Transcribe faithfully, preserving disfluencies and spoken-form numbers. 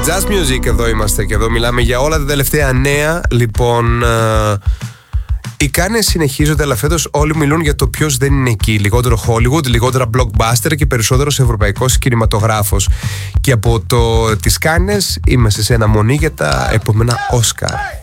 Just Music, εδώ είμαστε και εδώ μιλάμε για όλα τα τελευταία νέα. Λοιπόν, ε, οι Κάνες συνεχίζονται, αλλά φέτος όλοι μιλούν για το ποιος δεν είναι εκεί. Λιγότερο Hollywood, λιγότερα blockbuster και περισσότερος ευρωπαϊκός κινηματογράφος. Και από το τις Κάνες είμαστε σε αναμονή για τα επόμενα Oscar.